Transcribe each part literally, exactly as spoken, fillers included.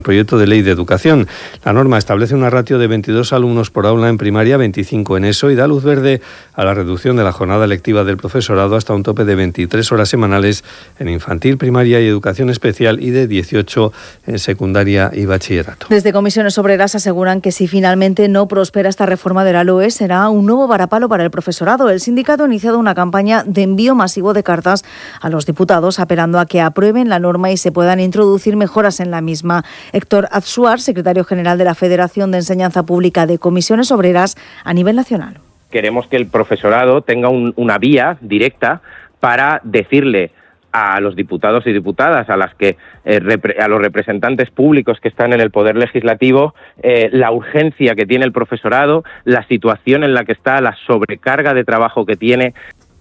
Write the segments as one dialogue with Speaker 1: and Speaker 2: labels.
Speaker 1: Proyecto de ley de educación. La norma establece una ratio de veintidós alumnos por aula en primaria, veinticinco en ESO y da luz verde a la reducción de la jornada lectiva del profesorado hasta un tope de veintitrés horas semanales en infantil, primaria y educación especial y de dieciocho en secundaria y bachillerato.
Speaker 2: Desde Comisiones Obreras aseguran que si finalmente no prospera esta reforma de la L O E será un nuevo varapalo para el profesorado. El sindicato ha iniciado una campaña de envío masivo de cartas a los diputados apelando a que aprueben la norma y se puedan introducir mejoras en la misma. Héctor Azuar, secretario general de la Federación de Enseñanza Pública de Comisiones Obreras a nivel nacional.
Speaker 3: Queremos que el profesorado tenga un, una vía directa para decirle a los diputados y diputadas, a las que eh, repre, a los representantes públicos que están en el poder legislativo, eh, la urgencia que tiene el profesorado, la situación en la que está, la sobrecarga de trabajo que tiene.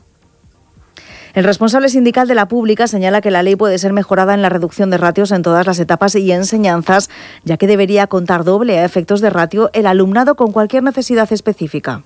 Speaker 2: El responsable sindical de la pública señala que la ley puede ser mejorada en la reducción de ratios en todas las etapas y enseñanzas, ya que debería contar doble a efectos de ratio el alumnado con cualquier necesidad específica.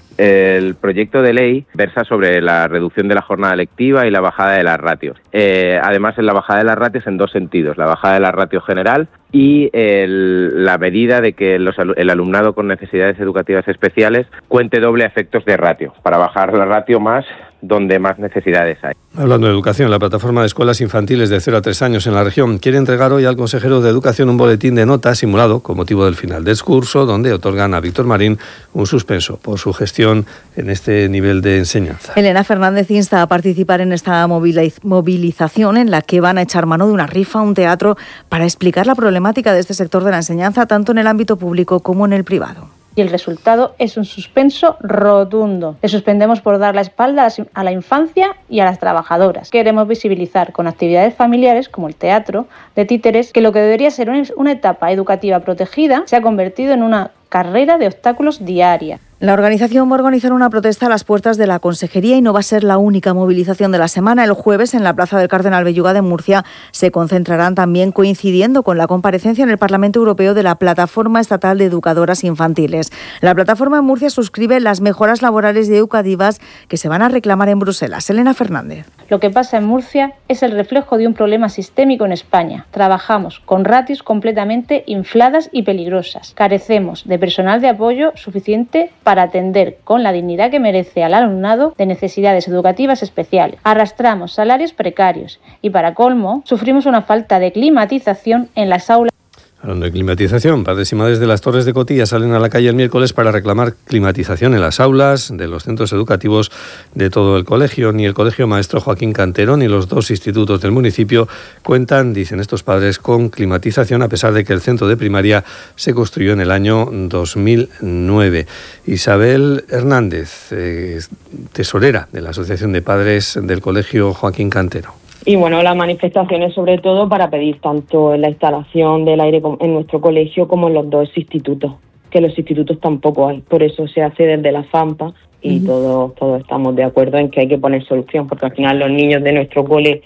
Speaker 3: El proyecto de ley versa sobre la reducción de la jornada lectiva y la bajada de las ratios. Eh, además, en la bajada de las ratios en dos sentidos. La bajada de la ratio general y el, la medida de que los, el alumnado con necesidades educativas especiales cuente doble a efectos de ratio, para bajar la ratio más donde más necesidades hay.
Speaker 1: Hablando de educación, la plataforma de escuelas infantiles de cero a tres años en la región quiere entregar hoy al consejero de Educación un boletín de nota simulado con motivo del final del curso, donde otorgan a Víctor Marín un suspenso por su gestión en este nivel de enseñanza.
Speaker 2: Elena Fernández insta a participar en esta movilización en la que van a echar mano de una rifa, un teatro, para explicar la problemática de este sector de la enseñanza, tanto en el ámbito público como en el privado.
Speaker 4: Y el resultado es un suspenso rotundo. Le suspendemos por dar la espalda a la infancia y a las trabajadoras. Queremos visibilizar con actividades familiares, como el teatro de títeres, que lo que debería ser una etapa educativa protegida se ha convertido en una carrera de obstáculos diaria.
Speaker 2: La organización va a organizar una protesta a las puertas de la Consejería y no va a ser la única movilización de la semana. El jueves, en la Plaza del Cardenal Belluga de Murcia, se concentrarán también coincidiendo con la comparecencia en el Parlamento Europeo de la Plataforma Estatal de Educadoras Infantiles. La plataforma en Murcia suscribe las mejoras laborales y educativas que se van a reclamar en Bruselas. Elena Fernández.
Speaker 4: Lo que pasa en Murcia es el reflejo de un problema sistémico en España. Trabajamos con ratios completamente infladas y peligrosas. Carecemos de personal de apoyo suficiente para para atender con la dignidad que merece al alumnado de necesidades educativas especiales. Arrastramos salarios precarios y, para colmo, sufrimos una falta de climatización en las aulas.
Speaker 1: Hablando de climatización, padres y madres de las Torres de Cotilla salen a la calle el miércoles para reclamar climatización en las aulas de los centros educativos de todo el colegio. Ni el Colegio Maestro Joaquín Cantero ni los dos institutos del municipio cuentan, dicen estos padres, con climatización, a pesar de que el centro de primaria se construyó en el año dos mil nueve. Isabel Hernández, eh, tesorera de la Asociación de Padres del Colegio Joaquín Cantero.
Speaker 5: Y bueno, las manifestaciones sobre todo para pedir tanto la instalación del aire en nuestro colegio como en los dos institutos, que los institutos tampoco hay. Por eso se hace desde la FAMPA y uh-huh. todos, todos estamos de acuerdo en que hay que poner solución, porque al final los niños de nuestro cole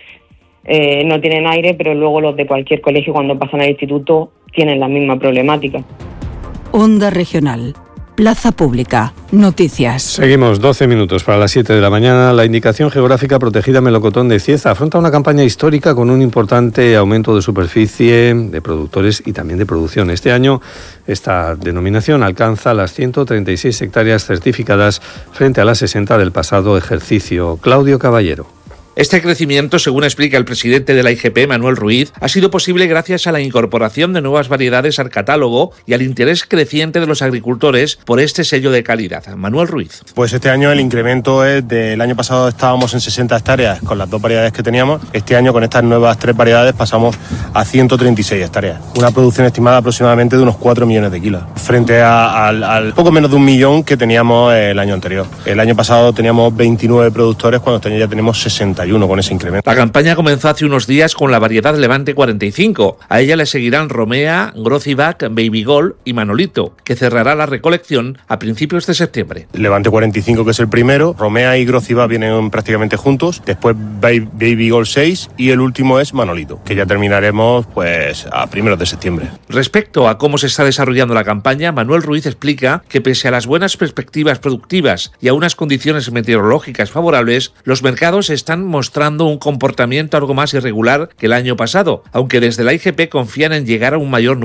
Speaker 5: eh, no tienen aire, pero luego los de cualquier colegio cuando pasan al instituto tienen la misma problemática.
Speaker 6: Onda Regional. Plaza Pública. Noticias.
Speaker 1: Seguimos, doce minutos para las siete de la mañana. La indicación geográfica protegida Melocotón de Cieza afronta una campaña histórica con un importante aumento de superficie de productores y también de producción. Este año esta denominación alcanza las ciento treinta y seis hectáreas certificadas frente a las sesenta del pasado ejercicio. Claudio Caballero.
Speaker 7: Este crecimiento, según explica el presidente de la I G P, Manuel Ruiz, ha sido posible gracias a la incorporación de nuevas variedades al catálogo y al interés creciente de los agricultores por este sello de calidad. Manuel Ruiz.
Speaker 8: Pues este año el incremento es del año pasado estábamos en sesenta hectáreas con las dos variedades que teníamos. Este año con estas nuevas tres variedades pasamos a ciento treinta y seis hectáreas. Una producción estimada aproximadamente de unos cuatro millones de kilos, frente a, al, al poco menos de un millón que teníamos el año anterior. El año pasado teníamos veintinueve productores, cuando este año ya tenemos sesenta y uno con ese incremento.
Speaker 7: La campaña comenzó hace unos días con la variedad Levante cuarenta y cinco. A ella le seguirán Romea, Grocibac, Baby Gold y Manolito, que cerrará la recolección a principios de septiembre.
Speaker 8: Levante cuarenta y cinco, que es el primero, Romea y Grocibac vienen prácticamente juntos, después Baby Gold seis y el último es Manolito, que ya terminaremos pues a primeros de septiembre.
Speaker 7: Respecto a cómo se está desarrollando la campaña, Manuel Ruiz explica que pese a las buenas perspectivas productivas y a unas condiciones meteorológicas favorables, los mercados están mostrando un comportamiento algo más irregular que el año pasado, aunque desde la I G P confían en llegar a un mayor número